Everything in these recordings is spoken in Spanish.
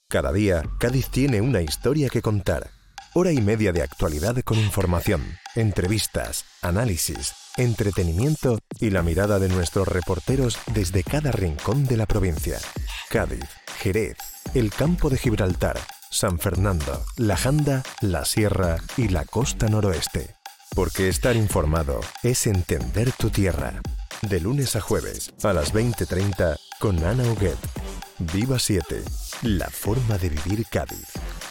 Cada día, Cádiz tiene una historia que contar. Hora y media de actualidad con información, entrevistas, análisis, entretenimiento y la mirada de nuestros reporteros desde cada rincón de la provincia. Cádiz, Jerez, el Campo de Gibraltar, San Fernando, La Janda, La Sierra y la costa noroeste. Porque estar informado es entender tu tierra. De lunes a jueves, a las 20:30, con Ana Huguet. Viva 7, la forma de vivir Cádiz.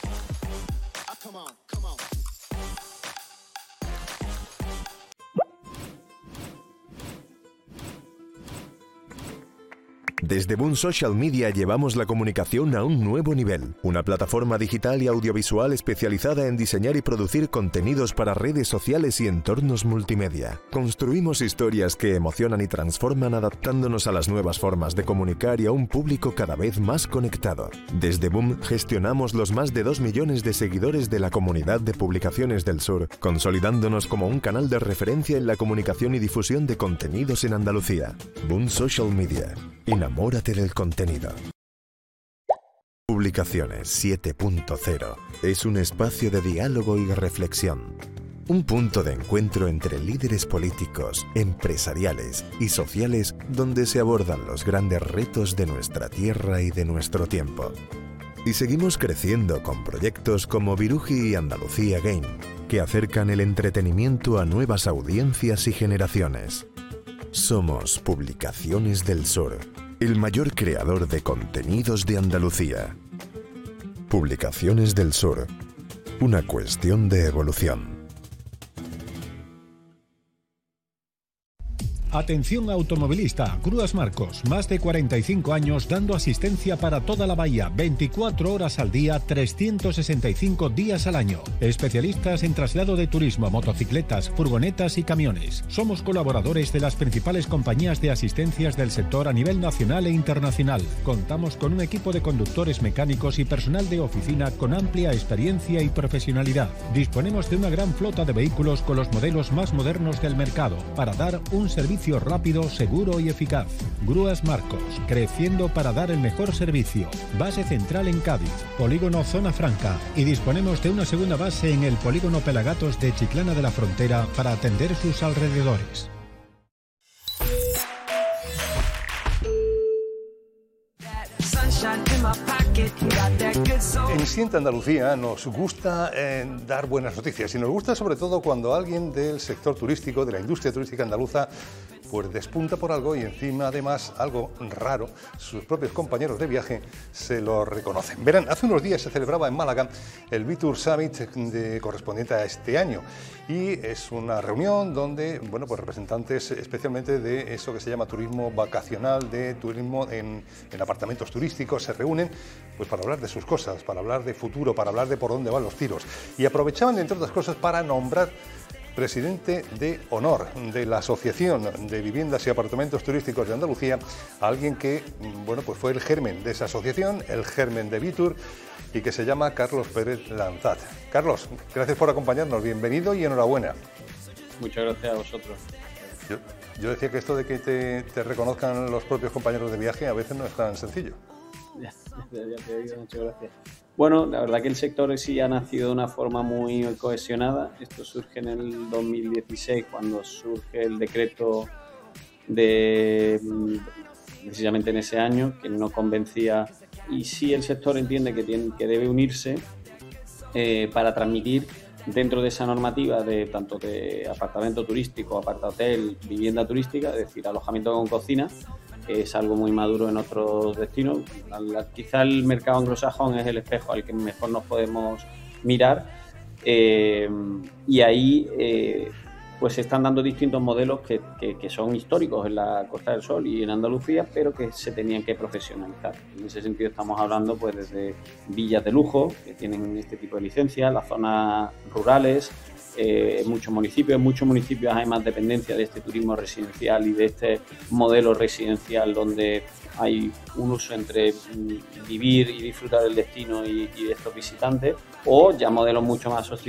Desde Boom Social Media llevamos la comunicación a un nuevo nivel. Una plataforma digital y audiovisual especializada en diseñar y producir contenidos para redes sociales y entornos multimedia. Construimos historias que emocionan y transforman adaptándonos a las nuevas formas de comunicar y a un público cada vez más conectado. Desde Boom gestionamos los más de 2 millones de seguidores de la comunidad de publicaciones del sur, consolidándonos como un canal de referencia en la comunicación y difusión de contenidos en Andalucía. Boom Social Media. Enamórate del contenido. Publicaciones 7.0 es un espacio de diálogo y reflexión. Un punto de encuentro entre líderes políticos, empresariales y sociales donde se abordan los grandes retos de nuestra tierra y de nuestro tiempo. Y seguimos creciendo con proyectos como Viruji y Andalucía Game, que acercan el entretenimiento a nuevas audiencias y generaciones. Somos Publicaciones del Sur, el mayor creador de contenidos de Andalucía. Publicaciones del Sur, una cuestión de evolución. Atención automovilista, Grúas Marcos, más de 45 años dando asistencia para toda la bahía, 24 horas al día, 365 días al año. Especialistas en traslado de turismo, motocicletas, furgonetas y camiones. Somos colaboradores de las principales compañías de asistencias del sector a nivel nacional e internacional. Contamos con un equipo de conductores mecánicos y personal de oficina con amplia experiencia y profesionalidad. Disponemos de una gran flota de vehículos con los modelos más modernos del mercado para dar un servicio rápido, seguro y eficaz. Grúas Marcos, creciendo para dar el mejor servicio. Base central en Cádiz, polígono Zona Franca, y disponemos de una segunda base en el polígono Pelagatos de Chiclana de la Frontera para atender sus alrededores. En Sienta Andalucía nos gusta dar buenas noticias y nos gusta sobre todo cuando alguien del sector turístico, de la industria turística andaluza, pues despunta por algo y encima además algo raro, sus propios compañeros de viaje se lo reconocen. Verán, hace unos días se celebraba en Málaga el Vitur Summit correspondiente a este año y es una reunión donde, bueno, pues representantes especialmente de eso que se llama turismo vacacional, de turismo en apartamentos turísticos se reúnen pues para hablar de sus cosas, para hablar de futuro, para hablar de por dónde van los tiros y aprovechaban entre otras cosas para nombrar presidente de honor de la Asociación de Viviendas y Apartamentos Turísticos de Andalucía, alguien que, bueno, pues fue el germen de esa asociación, el germen de Vitur, y que se llama Carlos Pérez Lanzat. Carlos, gracias por acompañarnos, bienvenido y enhorabuena. Muchas gracias a vosotros. Yo decía que esto de que te reconozcan los propios compañeros de viaje a veces no es tan sencillo. Ya te he oído, muchas gracias. Bueno, la verdad que el sector sí ha nacido de una forma muy cohesionada. Esto surge en el 2016, cuando surge el decreto precisamente en ese año, que no convencía, y sí el sector entiende que debe unirse para transmitir dentro de esa normativa de tanto de apartamento turístico, apartahotel, vivienda turística, es decir, alojamiento con cocina, es algo muy maduro en otros destinos. Quizá el mercado anglosajón es el espejo al que mejor nos podemos mirar y ahí pues se están dando distintos modelos que son históricos en la Costa del Sol y en Andalucía, pero que se tenían que profesionalizar. En ese sentido estamos hablando pues desde villas de lujo que tienen este tipo de licencias, las zonas rurales, en muchos municipios hay más dependencia de este turismo residencial y de este modelo residencial donde hay un uso entre vivir y disfrutar del destino y de estos visitantes, o ya modelos mucho más